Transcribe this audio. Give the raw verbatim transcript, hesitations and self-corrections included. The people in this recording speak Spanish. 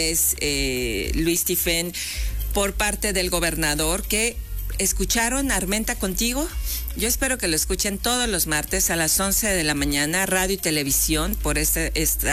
es eh, Luis Tifén, por parte del gobernador, que escucharon Armenta Contigo. Yo espero que lo escuchen todos los martes a las once de la mañana, radio y televisión, por este, esta